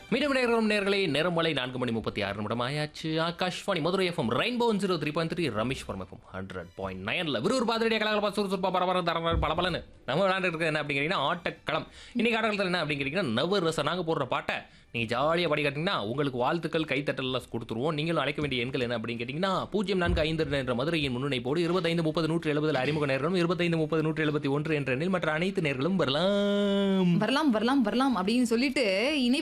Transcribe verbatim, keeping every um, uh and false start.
மீண்டும் நேரம் நேர்களை நேரம் மாலை நான்கு மணி முப்பத்தி ஆறு நிமிடம் ஆயாச்சு. Akashvani Madurai FM rainbow zero three point three Rameswaram FM hundred point நைன்ல விறுவிறு பாதிரியா கலகலப்பா சுறுசுறுப்பா பரபர தர பலபலன்னு நம்ம விளையாண்டு இருக்கிறது என்ன அப்படிங்கிறீங்கன்னா ஆட்டக்களம். இன்னைக்கு ஆட்டக்களத்தில் என்ன அப்படிங்கிறீங்கன்னா நவரச நாங்கள் போடுற பாட்டை நீங்கள் ஜாலியாக படி காட்டிங்கன்னா உங்களுக்கு வாழ்த்துக்கள் கைத்தட்டலாம் கொடுத்துருவோம். நீங்களும் அழைக்க வேண்டிய எண்கள் என்ன அப்படின்னு கேட்டிங்கன்னா பூஜ்ஜியம் நான்கு ஐந்து என்ற மதுரையின் முன்னிணைப்போடு இருபத்தைந்து முப்பது நூற்றி எழுபதில் அறிமுக நேரம் இருபத்தைந்து முப்பது நூற்றி எழுபத்தி ஒன்று என்ற எண்ணில் மற்ற அனைத்து நேர்களும் வரலாம் வரலாம் வரலாம் வரலாம் அப்படின்னு சொல்லிட்டு இணை